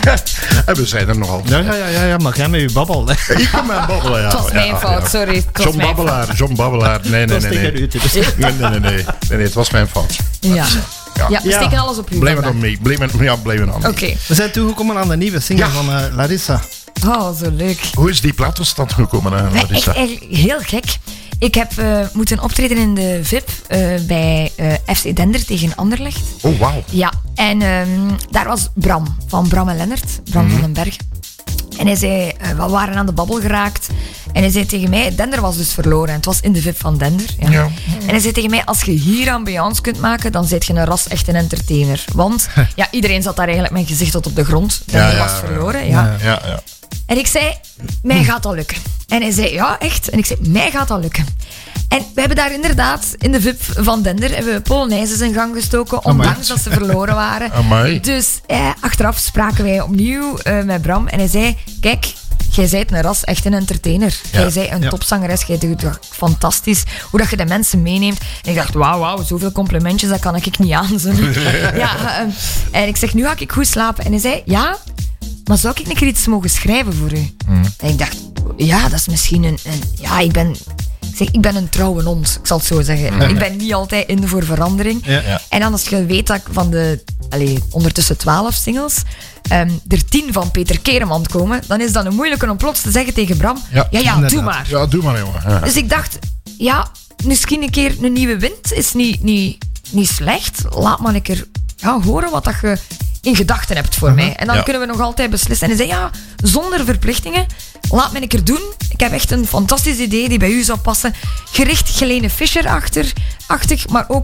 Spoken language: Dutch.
En we zijn er nog altijd. Ja, maar jij met je babbel. Ik kan mijn babbelen, ja. Het was mijn fout, sorry. Het was John mijn Babbelaar. Nee. Dat is tegen u, dus. Nee, het was mijn fout. Ja. Ja, we Ja. steken alles op u. Blame it vandaag. on me. Blame it on me. Oké. We zijn toegekomen aan de nieuwe single van Larissa. Oh, zo leuk. Hoe is die plaat tot stand gekomen, Nee, Larissa? echt heel gek. Ik heb moeten optreden in de VIP bij FC Dender tegen Anderlecht. Oh, wauw. Ja, en daar was Bram, van Bram en Lennart, Bram van den Berg. En hij zei, we waren aan de babbel geraakt. En hij zei tegen mij, Dender was dus verloren. En het was in de VIP van Dender. Ja. Ja. En hij zei tegen mij, als je hier ambiance kunt maken, dan zit je een ras echt een entertainer. Want ja, iedereen zat daar eigenlijk met gezicht tot op de grond. Dender was verloren, ja. Ja. En ik zei, mij gaat dat lukken. En hij zei, ja, echt? En ik zei, mij gaat dat lukken. En we hebben daar inderdaad, in de VIP van Dender, hebben we Polonaises in gang gestoken, ondanks dat ze verloren waren. Amai. Dus achteraf spraken wij opnieuw met Bram. En hij zei, kijk, jij bent een ras, echt een entertainer. Ja. Jij bent een topzangeres, jij doet dat fantastisch. Hoe dat je de mensen meeneemt. En ik dacht, wauw, zoveel complimentjes, dat kan ik niet aanzien. En ik zeg, nu ga ik goed slapen. En hij zei, ja, maar zou ik een keer iets mogen schrijven voor u? En ik dacht, ja, dat is misschien ik ben een trouwe hond, ik zal het zo zeggen. Ik ben niet altijd in voor verandering. Ja. En dan als je weet dat ik van de ondertussen 12 singles er 10 van Peter Kereman komen, dan is dat een moeilijke om plots te zeggen tegen Bram, doe maar. Ja, doe maar, jongen. Ja. Dus ik dacht, ja, misschien een keer een nieuwe wind is niet slecht. Laat maar een keer horen wat dat je in gedachten hebt voor mij. En dan kunnen we nog altijd beslissen. En hij zei, ja, zonder verplichtingen, laat me een keer doen. Ik heb echt een fantastisch idee die bij u zou passen. Gericht Helene Fischer-achtig, maar ook